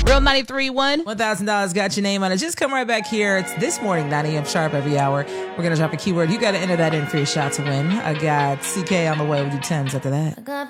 Real 93.1. $1,000 got your name on it. Just come right back here. It's this morning, 9 a.m. sharp every hour. We're going to drop a keyword. You got to enter that in for your shot to win. I got CK on the way. We'll do 10s after that.